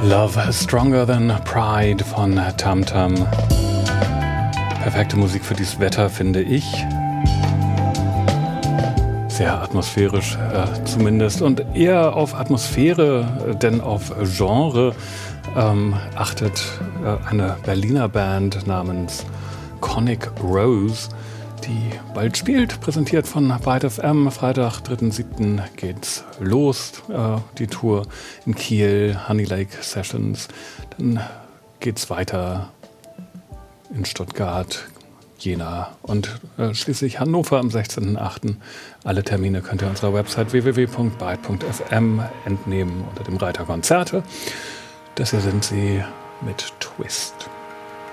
Love Stronger Than Pride von Tam Tam. Perfekte Musik für dieses Wetter, finde ich. Sehr atmosphärisch zumindest und eher auf Atmosphäre, denn auf Genre achtet eine Berliner Band namens Conic Rose, die bald spielt, präsentiert von Byte FM. Freitag, 3.7. geht's los, die Tour in Kiel, Honey Lake Sessions. Dann geht's weiter in Stuttgart, Jena und schließlich Hannover am 16.8. Alle Termine könnt ihr unserer Website www.byte.fm entnehmen unter dem Reiter Konzerte. Das hier sind sie mit Twist.